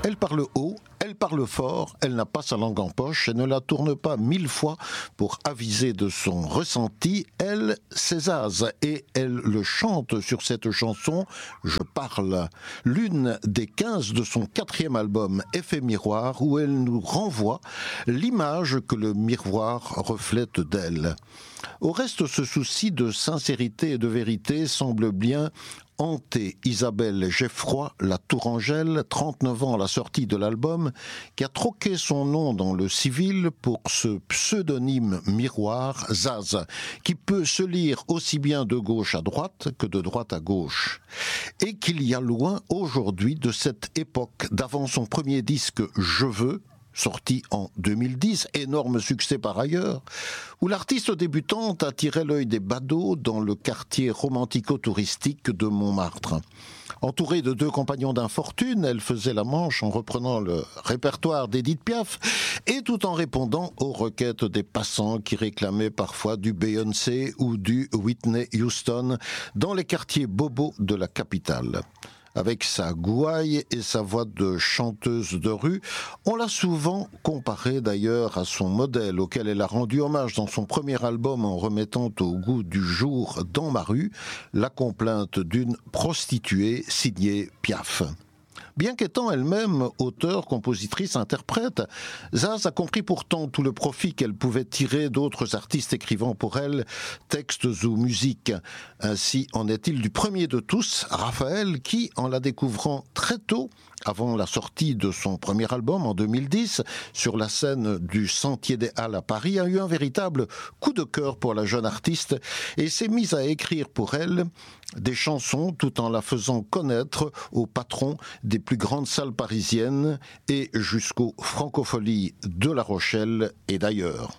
Elle parle haut, elle parle fort, elle n'a pas sa langue en poche et ne la tourne pas 1000 fois pour aviser de son ressenti. Elle, c'est Zaz et elle le chante sur cette chanson « Je parle », l'une des 15 de son 4e album « Effet miroir » où elle nous renvoie l'image que le miroir reflète d'elle. Au reste, ce souci de sincérité et de vérité semble bien hanter Isabelle Geffroy, la Tourangelle, 39 ans à la sortie de l'album, qui a troqué son nom dans le civil pour ce pseudonyme miroir, Zaz, qui peut se lire aussi bien de gauche à droite que de droite à gauche. Et qu'il y a loin aujourd'hui de cette époque d'avant son premier disque « Je veux », sorti en 2010, énorme succès par ailleurs, où l'artiste débutante attirait l'œil des badauds dans le quartier romantico-touristique de Montmartre. Entourée de 2 compagnons d'infortune, elle faisait la manche en reprenant le répertoire d'Édith Piaf et tout en répondant aux requêtes des passants qui réclamaient parfois du Beyoncé ou du Whitney Houston dans les quartiers bobos de la capitale. Avec sa gouaille et sa voix de chanteuse de rue, on l'a souvent comparée d'ailleurs à son modèle auquel elle a rendu hommage dans son premier album en remettant au goût du jour dans ma rue la complainte d'une prostituée signée Piaf. Bien qu'étant elle-même auteure, compositrice, interprète, Zaz a compris pourtant tout le profit qu'elle pouvait tirer d'autres artistes écrivant pour elle textes ou musiques. Ainsi en est-il du premier de tous, Raphaël, qui, en la découvrant très tôt, avant la sortie de son premier album en 2010, sur la scène du Sentier des Halles à Paris, a eu un véritable coup de cœur pour la jeune artiste et s'est mise à écrire pour elle des chansons tout en la faisant connaître au patron des plus grandes salles parisiennes et jusqu'aux Francopholies de La Rochelle et d'ailleurs.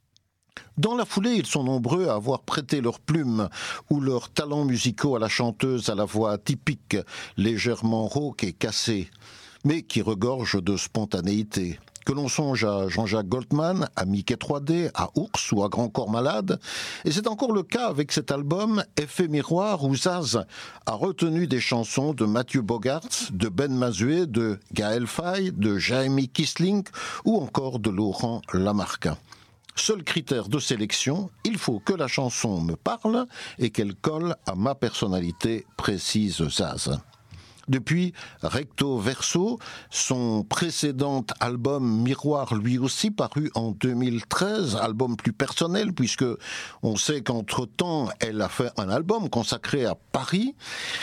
Dans la foulée, ils sont nombreux à avoir prêté leurs plumes ou leurs talents musicaux à la chanteuse à la voix atypique, légèrement rauque et cassée, mais qui regorge de spontanéité. Que l'on songe à Jean-Jacques Goldman, à Mickey 3D, à Ours ou à Grand Corps Malade. Et c'est encore le cas avec cet album Effet miroir où Zaz a retenu des chansons de Mathieu Bogart, de Ben Mazué, de Gaël Faye, de Jamie Kissling ou encore de Laurent Lamarca. Seul critère de sélection, il faut que la chanson me parle et qu'elle colle à ma personnalité, précise Zaz. Depuis Recto Verso, son précédent album Miroir lui aussi paru en 2013, album plus personnel puisque on sait qu'entre-temps elle a fait un album consacré à Paris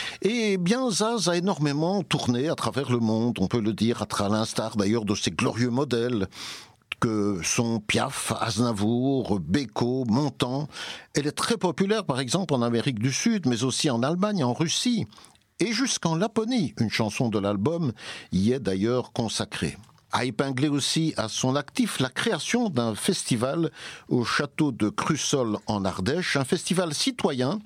et bien Zaz a énormément tourné à travers le monde, on peut le dire, à l'instar d'ailleurs de ses glorieux modèles que sont Piaf, Aznavour, Beko, Montand. Elle est très populaire par exemple en Amérique du Sud mais aussi en Allemagne, en Russie. Et jusqu'en Laponie, une chanson de l'album y est d'ailleurs consacrée. A épinglé aussi à son actif la création d'un festival au château de Crussol en Ardèche, un festival citoyen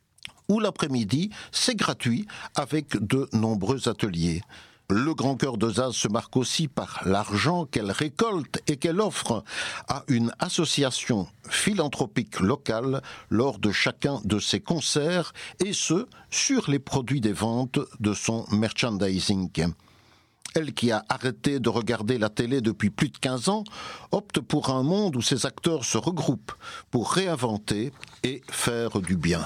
où l'après-midi, c'est gratuit avec de nombreux ateliers. Le grand cœur de Zaz se marque aussi par l'argent qu'elle récolte et qu'elle offre à une association philanthropique locale lors de chacun de ses concerts, et ce, sur les produits des ventes de son merchandising. Elle qui a arrêté de regarder la télé depuis plus de 15 ans, opte pour un monde où ses acteurs se regroupent pour réinventer et faire du bien.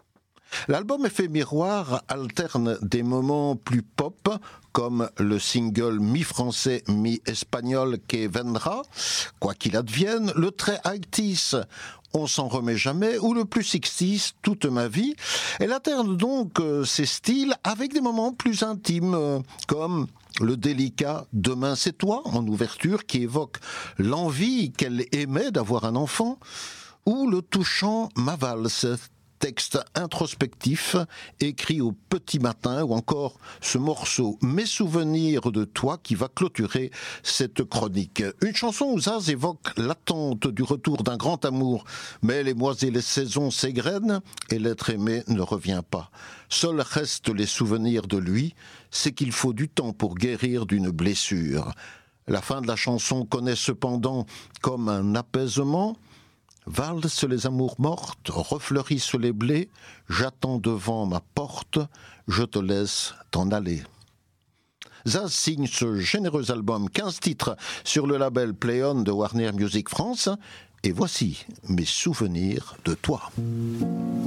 L'album Effet miroir alterne des moments plus pop, comme le single mi-français, mi-espagnol Que vendra, quoi qu'il advienne, le très 80s, On s'en remet jamais, ou le plus 60s, Toute ma vie. Elle alterne donc ses styles avec des moments plus intimes, comme le délicat Demain c'est toi, en ouverture, qui évoque l'envie qu'elle émet d'avoir un enfant, ou le touchant Ma valse, texte introspectif, écrit au petit matin, ou encore ce morceau Mes souvenirs de toi qui va clôturer cette chronique. Une chanson où Zaz évoque l'attente du retour d'un grand amour, mais les mois et les saisons s'égrènent et l'être aimé ne revient pas. Seuls restent les souvenirs de lui, c'est qu'il faut du temps pour guérir d'une blessure. La fin de la chanson connaît cependant comme un apaisement. Valsent les amours mortes, refleurissent les blés, j'attends devant ma porte, je te laisse t'en aller. Zaz signe ce généreux album 15 titres sur le label Play On de Warner Music France. Et voici mes souvenirs de toi.